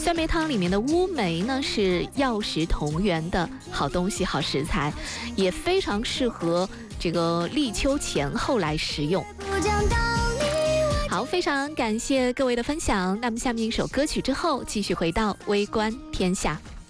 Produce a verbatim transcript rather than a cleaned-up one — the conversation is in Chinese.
酸梅汤里面的乌梅呢是药食同源的好东西、好食材，也非常适合这个立秋前后来食用。好，非常感谢各位的分享。那么下面一首歌曲之后，继续回到微观天下。